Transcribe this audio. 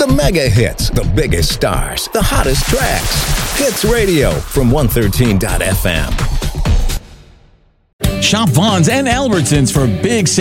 The mega hits, the biggest stars, the hottest tracks. Hits Radio from 113.fm. Shop Vons and Albertsons for big